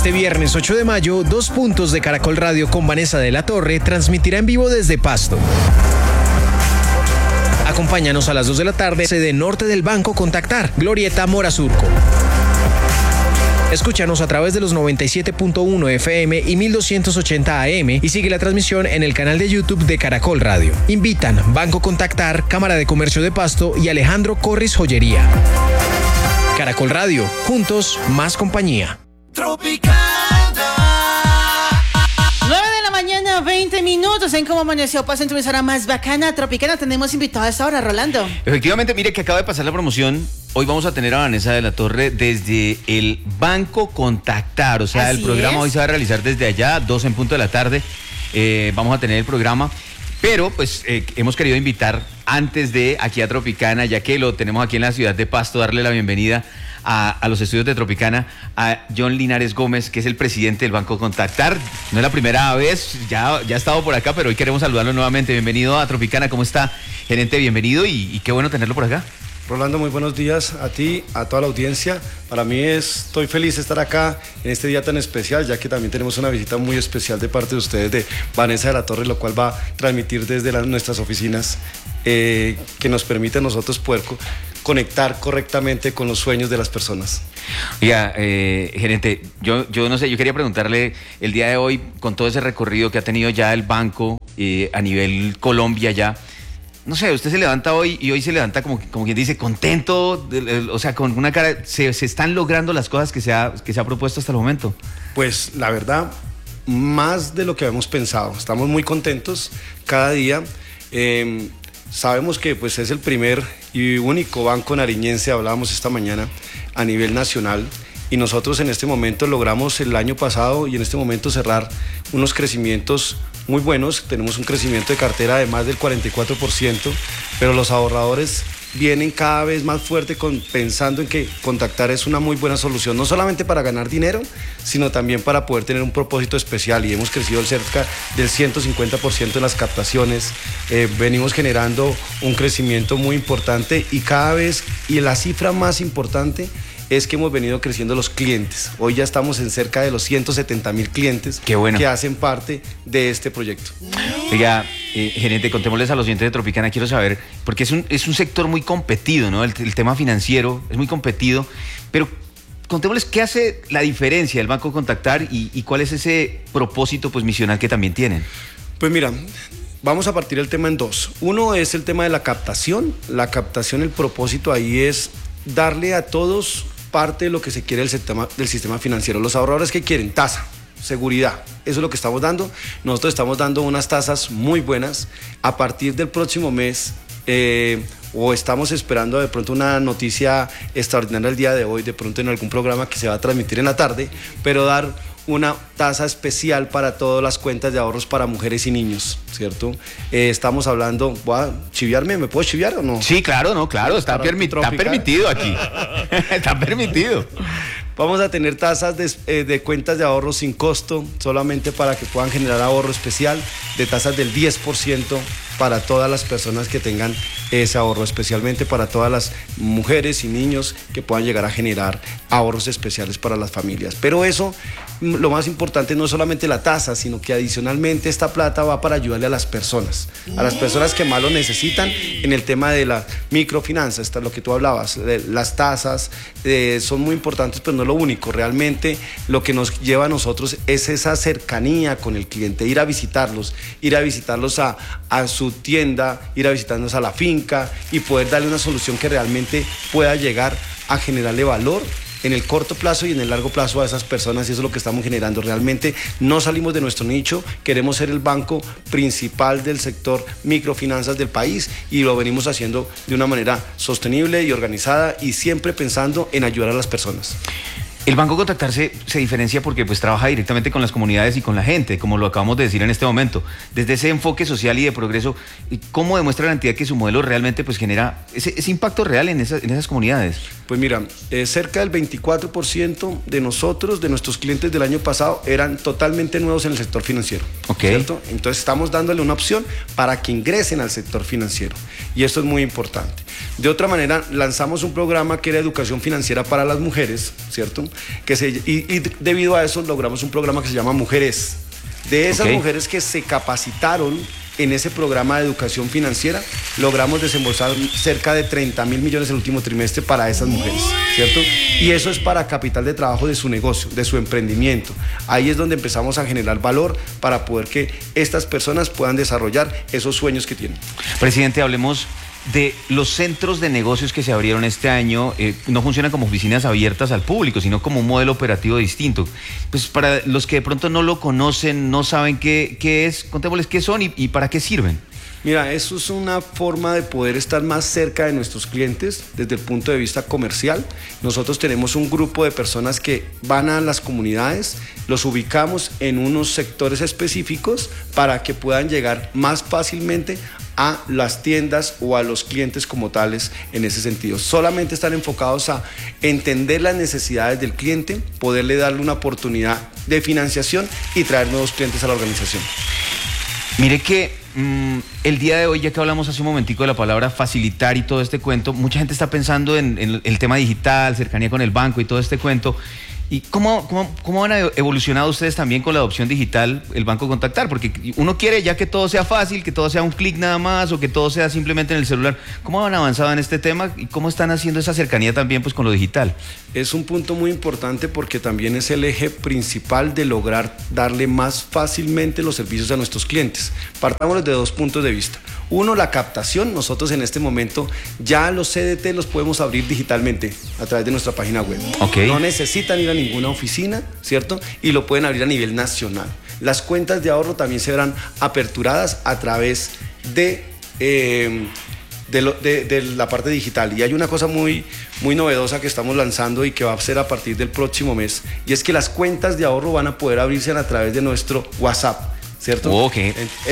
Este viernes 8 de mayo, 2 puntos de Caracol Radio con Vanessa de la Torre transmitirá en vivo desde Pasto. Acompáñanos a las 2 de la tarde, sede norte del Banco Contactar, Glorieta Mora Surco. Escúchanos a través de los 97.1 FM y 1280 AM y sigue la transmisión en el canal de YouTube de Caracol Radio. Invitan Banco Contactar, Cámara de Comercio de Pasto y Alejandro Corris Joyería. Caracol Radio, juntos, más compañía. Tropicana. 20 minutos en cómo amaneció Paso en tu emisora más bacana, Tropicana. Tenemos invitado a esta hora, Rolando. Efectivamente, mire que acaba de pasar la promoción. Hoy vamos a tener a Vanessa de la Torre desde el Banco Contactar. O sea, el programa hoy se va a realizar desde allá, 2 en punto de la tarde. Vamos a tener el programa. Pero, pues, hemos querido invitar antes de aquí a Tropicana, ya que lo tenemos aquí en la ciudad de Pasto, darle la bienvenida a los estudios de Tropicana a John Linares Gómez, que es el presidente del Banco Contactar. No es la primera vez, ya ha estado por acá, pero hoy queremos saludarlo nuevamente. Bienvenido a Tropicana, ¿cómo está, gerente? Bienvenido y qué bueno tenerlo por acá. Rolando, muy buenos días a ti, a toda la audiencia. Para mí estoy feliz de estar acá en este día tan especial, ya que también tenemos una visita muy especial de parte de ustedes, de Vanessa de la Torre, lo cual va a transmitir desde nuestras oficinas, que nos permite a nosotros poder conectar correctamente con los sueños de las personas. Oiga, gerente, yo no sé, yo quería preguntarle el día de hoy, con todo ese recorrido que ha tenido ya el banco a nivel Colombia ya, no sé, usted se levanta hoy y hoy se levanta como quien dice, contento, o sea, con una cara, se están logrando las cosas que se ha propuesto hasta el momento. Pues la verdad, más de lo que habíamos pensado. Estamos muy contentos cada día. Sabemos que pues es el primer y único banco nariñense, hablábamos esta mañana, a nivel nacional, y nosotros en este momento logramos el año pasado y en este momento cerrar unos crecimientos muy buenos. Tenemos un crecimiento de cartera de más del 44%, pero los ahorradores vienen cada vez más fuerte pensando en que Contactar es una muy buena solución, no solamente para ganar dinero, sino también para poder tener un propósito especial, y hemos crecido cerca del 150% en las captaciones. Venimos generando un crecimiento muy importante y cada vez, y la cifra más importante es que hemos venido creciendo los clientes. Hoy ya estamos en cerca de los 170,000 clientes. Qué bueno, que hacen parte de este proyecto. Oiga, gerente, contémosles a los oyentes de Tropicana, quiero saber, porque es un sector muy competido, ¿no? El tema financiero es muy competido, pero contémosles qué hace la diferencia del Banco Contactar y cuál es ese propósito pues misional que también tienen. Pues mira, vamos a partir el tema en dos. Uno es el tema de la captación. La captación, el propósito ahí es darle a todos parte de lo que se quiere del sistema financiero. Los ahorradores, ¿qué quieren? Tasa, seguridad. Eso es lo que estamos dando. Nosotros estamos dando unas tasas muy buenas. A partir del próximo mes, o estamos esperando de pronto una noticia extraordinaria el día de hoy, de pronto en algún programa que se va a transmitir en la tarde, pero dar una tasa especial para todas las cuentas de ahorros para mujeres y niños, ¿cierto? Estamos hablando, ¿voy a chiviarme? ¿Me puedo chiviar o no? Sí, claro, no, claro, está permitido aquí. Está permitido. Vamos a tener tasas de cuentas de ahorro sin costo, solamente para que puedan generar ahorro especial, de tasas del 10% para todas las personas que tengan ese ahorro, especialmente para todas las mujeres y niños que puedan llegar a generar ahorros especiales para las familias. Pero eso, lo más importante no es solamente la tasa, sino que adicionalmente esta plata va para ayudarle a las personas que más lo necesitan en el tema de la microfinanza. Esto es lo que tú hablabas, las tasas son muy importantes, pero no es lo único. Realmente lo que nos lleva a nosotros es esa cercanía con el cliente, ir a visitarlos a su tienda, ir a visitarnos a la finca y poder darle una solución que realmente pueda llegar a generarle valor en el corto plazo y en el largo plazo a esas personas, y eso es lo que estamos generando. Realmente no salimos de nuestro nicho, queremos ser el banco principal del sector microfinanzas del país, y lo venimos haciendo de una manera sostenible y organizada y siempre pensando en ayudar a las personas. El Banco Contactar se diferencia porque pues trabaja directamente con las comunidades y con la gente, como lo acabamos de decir en este momento. Desde ese enfoque social y de progreso, ¿cómo demuestra la entidad que su modelo realmente pues genera ese impacto real en esas comunidades? Pues mira, cerca del 24% de nuestros clientes del año pasado eran totalmente nuevos en el sector financiero. Ok. ¿Cierto? Entonces estamos dándole una opción para que ingresen al sector financiero, y esto es muy importante. De otra manera, lanzamos un programa que era educación financiera para las mujeres, ¿cierto? Y debido a eso logramos un programa que se llama Mujeres. De esas mujeres que se capacitaron en ese programa de educación financiera, logramos desembolsar cerca de 30.000 millones el último trimestre para esas mujeres, ¿cierto? Y eso es para capital de trabajo de su negocio, de su emprendimiento. Ahí es donde empezamos a generar valor para poder que estas personas puedan desarrollar esos sueños que tienen. Presidente, hablemos de los centros de negocios que se abrieron este año. No funcionan como oficinas abiertas al público, sino como un modelo operativo distinto. Pues para los que de pronto no lo conocen, no saben qué es, contémosles qué son y para qué sirven. Mira, eso es una forma de poder estar más cerca de nuestros clientes desde el punto de vista comercial. Nosotros tenemos un grupo de personas que van a las comunidades, los ubicamos en unos sectores específicos para que puedan llegar más fácilmente a las tiendas o a los clientes como tales en ese sentido. Solamente están enfocados a entender las necesidades del cliente, poderle darle una oportunidad de financiación y traer nuevos clientes a la organización. Mire que el día de hoy, ya que hablamos hace un momentico de la palabra facilitar y todo este cuento, mucha gente está pensando en el tema digital, cercanía con el banco y todo este cuento. ¿Y cómo han evolucionado ustedes también con la adopción digital, el Banco Contactar? Porque uno quiere ya que todo sea fácil, que todo sea un clic nada más o que todo sea simplemente en el celular. ¿Cómo han avanzado en este tema y cómo están haciendo esa cercanía también pues con lo digital? Es un punto muy importante porque también es el eje principal de lograr darle más fácilmente los servicios a nuestros clientes. Partamos de 2 puntos de vista. Uno, la captación. Nosotros en este momento ya los CDT los podemos abrir digitalmente a través de nuestra página web. No necesitan ir a ninguna oficina, ¿cierto? Y lo pueden abrir a nivel nacional. Las cuentas de ahorro también se verán aperturadas a través de la parte digital. Y hay una cosa muy novedosa que estamos lanzando y que va a ser a partir del próximo mes, y es que las cuentas de ahorro van a poder abrirse a través de nuestro WhatsApp, ¿cierto?